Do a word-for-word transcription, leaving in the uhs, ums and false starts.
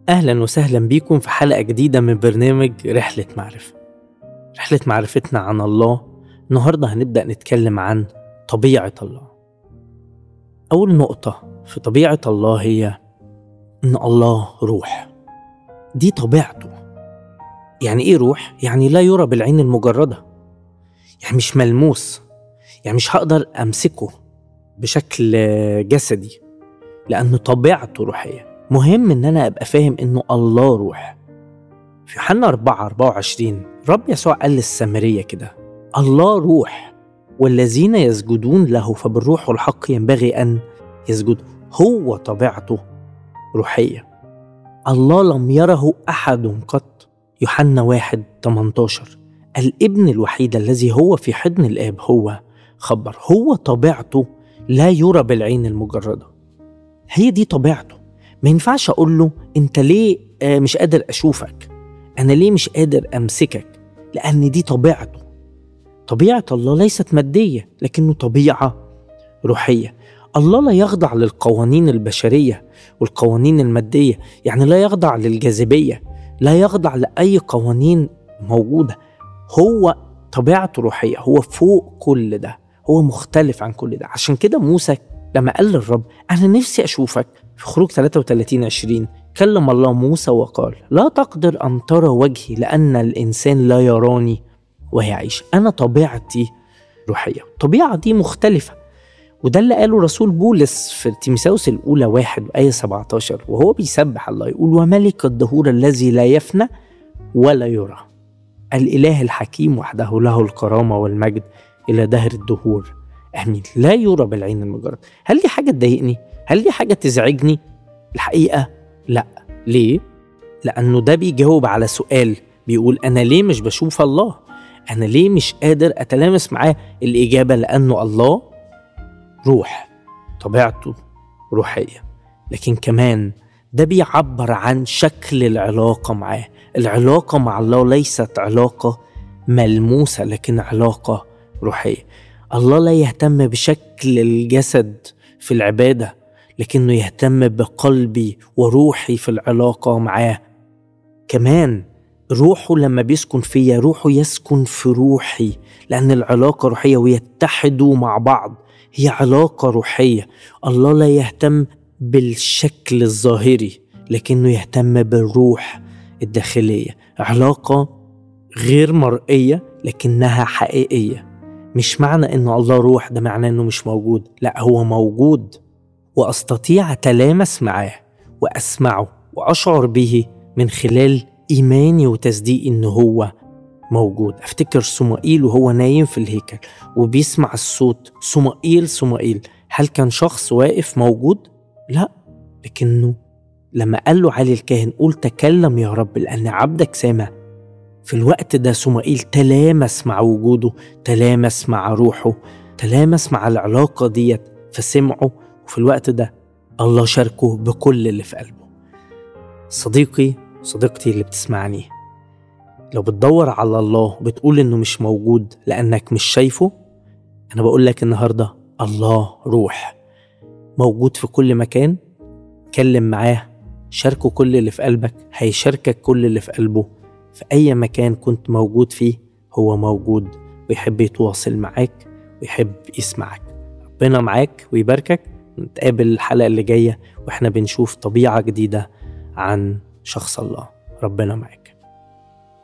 أهلا وسهلا بيكم في حلقة جديدة من برنامج رحلة معرفة. رحلة معرفتنا عن الله. النهاردة هنبدأ نتكلم عن طبيعة الله. أول نقطة في طبيعة الله هي إن الله روح. دي طبيعته. يعني إيه روح؟ يعني لا يرى بالعين المجردة، يعني مش ملموس، يعني مش هقدر أمسكه بشكل جسدي لأنه طبيعته روحية. مهم إن أنا أبقى فاهم إنه الله روح. في يوحنا أربعة أربعة وعشرين رب يسوع قال للسامرية كده: الله روح والذين يسجدون له فبالروح والحق ينبغي أن يسجدوا. هو طبيعته روحية. الله لم يره أحد قط. يوحنا واحد ثمانية عشر الابن الوحيد الذي هو في حضن الآب هو خبر. هو طبيعته لا يرى بالعين المجردة. هي دي طبيعته. ما ينفعش أقول له أنت ليه مش قادر أشوفك، أنا ليه مش قادر أمسكك، لأن دي طبيعته. طبيعة الله ليست مادية لكنه طبيعة روحية. الله لا يخضع للقوانين البشرية والقوانين المادية، يعني لا يخضع للجاذبية، لا يخضع لأي قوانين موجودة. هو طبيعته روحية، هو فوق كل ده، هو مختلف عن كل ده. عشان كده موسى لما قال للرب أنا نفسي أشوفك في خروج ثلاثة وثلاثين عشرين كلم الله موسى وقال: لا تقدر أن ترى وجهي لأن الإنسان لا يراني ويعيش. أنا طبيعتي روحية، الطبيعة دي مختلفة. وده اللي قاله رسول بولس في تيموثاوس الأولى واحد آية سبعة عشر وهو بيسبح الله، يقول: وملك الدهور الذي لا يفنى ولا يرى، الإله الحكيم وحده له الكرامة والمجد إلى دهر الدهور آمين. لا يرى بالعين المجرد. هل دي حاجة تضايقني؟ هل دي حاجة تزعجني؟ الحقيقة لا. ليه؟ لأنه ده بيجاوب على سؤال بيقول أنا ليه مش بشوف الله؟ أنا ليه مش قادر أتلامس معاه؟ الإجابة لأنه الله روح، طبيعته روحية. لكن كمان ده بيعبر عن شكل العلاقة معاه. العلاقة مع الله ليست علاقة ملموسة لكن علاقة روحية. الله لا يهتم بشكل الجسد في العبادة لكنه يهتم بقلبي وروحي في العلاقة معاه. كمان روحه لما بيسكن فيا، روحه يسكن في روحي، لأن العلاقة روحية ويتحدوا مع بعض. هي علاقة روحية. الله لا يهتم بالشكل الظاهري لكنه يهتم بالروح الداخلية. علاقة غير مرئية لكنها حقيقية. مش معنى إنه الله روح ده معناه إنه مش موجود، لا، هو موجود، وأستطيع أتلامس معاه وأسمعه وأشعر به من خلال إيماني وتصديقي إنه هو موجود. أفتكر صموئيل وهو نايم في الهيكل وبيسمع الصوت: صموئيل صموئيل. هل كان شخص واقف موجود؟ لا، لكنه لما قال له علي الكاهن: قول تكلم يا رب لأن عبدك سامع، في الوقت ده صموئيل تلامس مع وجوده، تلامس مع روحه، تلامس مع العلاقة ديت فسمعه. وفي الوقت ده الله شاركه بكل اللي في قلبه. صديقي صديقتي اللي بتسمعني، لو بتدور على الله وبتقول إنه مش موجود لأنك مش شايفه، أنا بقول لك النهاردة الله روح موجود في كل مكان. كلم معاه، شاركه كل اللي في قلبك، هيشاركك كل اللي في قلبه. في أي مكان كنت موجود فيه هو موجود ويحب يتواصل معاك ويحب يسمعك. ربنا معاك ويباركك. نتقابل الحلقة اللي جاية وإحنا بنشوف طبيعة جديدة عن شخص الله. ربنا معاك.